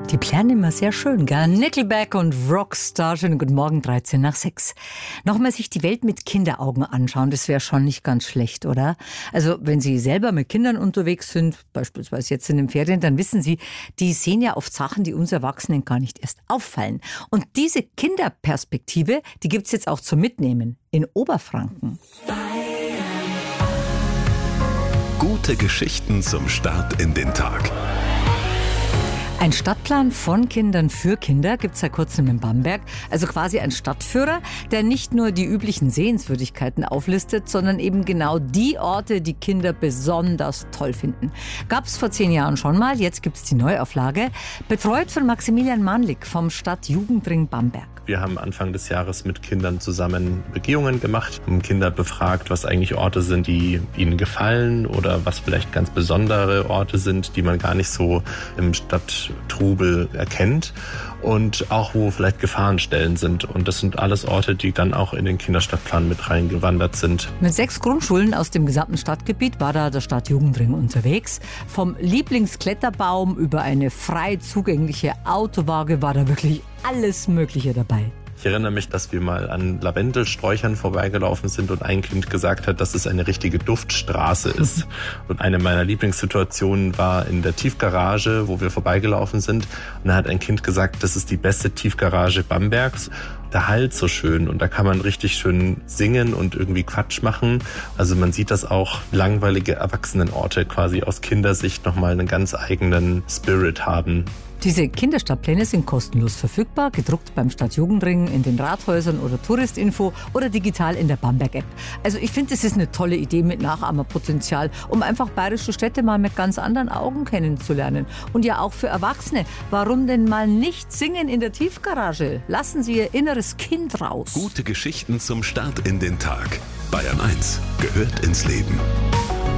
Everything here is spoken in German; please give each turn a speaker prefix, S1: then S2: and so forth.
S1: Die Pläne immer sehr schön, gell? Nickelback und Rockstar. Schönen guten Morgen, 13 nach 6. Nochmal sich die Welt mit Kinderaugen anschauen, das wäre schon nicht ganz schlecht, oder? Also wenn Sie selber mit Kindern unterwegs sind, beispielsweise jetzt in den Ferien, dann wissen Sie, die sehen ja oft Sachen, die uns Erwachsenen gar nicht erst auffallen. Und diese Kinderperspektive, die gibt's jetzt auch zum Mitnehmen in Oberfranken.
S2: Gute Geschichten zum Start in den Tag.
S1: Ein Stadtplan von Kindern für Kinder gibt es seit kurzem in Bamberg. Also quasi ein Stadtführer, der nicht nur die üblichen Sehenswürdigkeiten auflistet, sondern eben genau die Orte, die Kinder besonders toll finden. Gab es vor 10 Jahren schon mal, jetzt gibt es die Neuauflage. Betreut von Maximilian Mannlich vom Stadtjugendring Bamberg.
S3: Wir haben Anfang des Jahres mit Kindern zusammen Begehungen gemacht, haben Kinder befragt, was eigentlich Orte sind, die ihnen gefallen oder was vielleicht ganz besondere Orte sind, die man gar nicht so im Stadttrubel erkennt und auch wo vielleicht Gefahrenstellen sind. Und das sind alles Orte, die dann auch in den Kinderstadtplan mit reingewandert sind.
S1: Mit 6 Grundschulen aus dem gesamten Stadtgebiet war da der Stadtjugendring unterwegs. Vom Lieblingskletterbaum über eine frei zugängliche Autowaage war da wirklich alles Mögliche dabei.
S3: Ich erinnere mich, dass wir mal an Lavendelsträuchern vorbeigelaufen sind und ein Kind gesagt hat, dass es eine richtige Duftstraße ist. Und eine meiner Lieblingssituationen war in der Tiefgarage, wo wir vorbeigelaufen sind. Und da hat ein Kind gesagt, das ist die beste Tiefgarage Bambergs. Der Halt so schön und da kann man richtig schön singen und irgendwie Quatsch machen. Also man sieht, dass auch langweilige Erwachsenenorte quasi aus Kindersicht nochmal einen ganz eigenen Spirit haben.
S1: Diese Kinderstadtpläne sind kostenlos verfügbar, gedruckt beim Stadtjugendring, in den Rathäusern oder Touristinfo oder digital in der Bamberg-App. Also ich finde, das ist eine tolle Idee mit Nachahmerpotenzial, um einfach bayerische Städte mal mit ganz anderen Augen kennenzulernen. Und ja auch für Erwachsene. Warum denn mal nicht singen in der Tiefgarage? Lassen Sie Ihr inneres Kind raus.
S2: Gute Geschichten zum Start in den Tag. Bayern 1 gehört ins Leben.